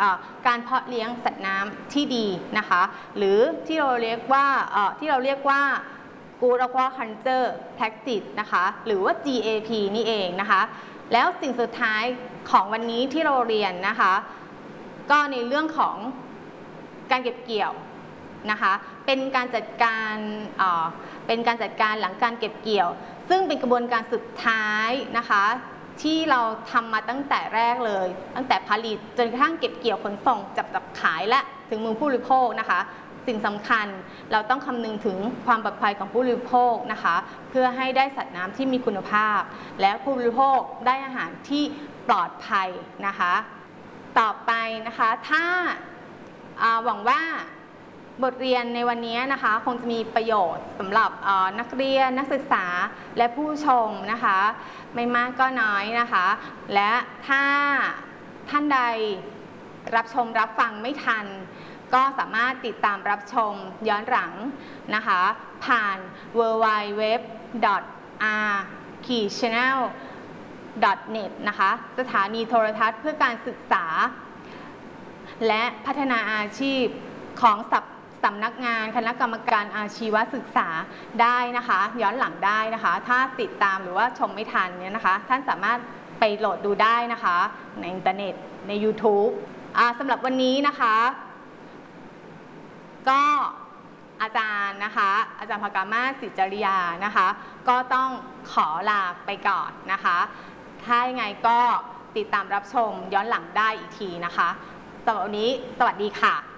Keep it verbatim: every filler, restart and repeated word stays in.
การเพาะเลี้ยงสัตว์น้ำที่ดีนะคะหรือที่เราเรียกว่าที่เราเรียกว่า Good Aquaculture Practice นะคะหรือว่า จี เอ พี นี่เองนะคะแล้วสิ่งสุดท้ายของวันนี้ที่เราเรียนนะคะก็ในเรื่องของการเก็บเกี่ยวนะคะเป็นการจัดการเอ่อเป็นการจัดการหลังการเก็บเกี่ยวซึ่งเป็นกระบวนการสุดท้ายนะคะที่เราทำมาตั้งแต่แรกเลยตั้งแต่ผลิตจนกระทั่งเก็บเกี่ยวขนส่งจับจับขายและถึงมือผู้บริโภคนะคะสิ่งสำคัญเราต้องคำนึงถึงความปลอดภัยของผู้บริโภคนะคะเพื่อให้ได้สัตว์น้ำที่มีคุณภาพและผู้บริโภคได้อาหารที่ปลอดภัยนะคะต่อไปนะคะถ้าหวังว่าบทเรียนในวันนี้นะคะคงจะมีประโยชน์สำหรับนักเรียนนักศึกษาและผู้ชมนะคะไม่มากก็น้อยนะคะและถ้าท่านใดรับชมรับฟังไม่ทันก็สามารถติดตามรับชมย้อนหลังนะคะผ่าน ดับเบิลยู ดับเบิลยู ดับเบิลยู ดอท อาร์ แชนแนล ดอท เน็ต นะคะสถานีโทรทัศน์เพื่อการศึกษาและพัฒนาอาชีพของสำนักงานคณะกรรมการอาชีวศึกษาได้นะคะย้อนหลังได้นะคะถ้าติดตามหรือว่าชมไม่ทันเนี่ยนะคะท่านสามารถไปโหลดดูได้นะคะในอินเทอร์เน็ตใน ยูทูบ สำหรับวันนี้นะคะก็อาจารย์นะคะอาจารย์ภกามาศ ศิจริยานะคะก็ต้องขอลาไปก่อนนะคะถ้ายังไงก็ติดตามรับชมย้อนหลังได้อีกทีนะคะสำหรับวันนี้สวัสดีค่ะ